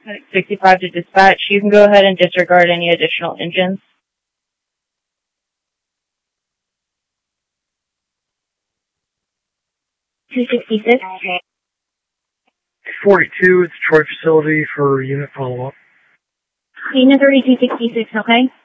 65 to dispatch. You can go ahead and disregard any additional engines. 266. 42, it's Troy facility for unit follow-up. Unit 3266, okay?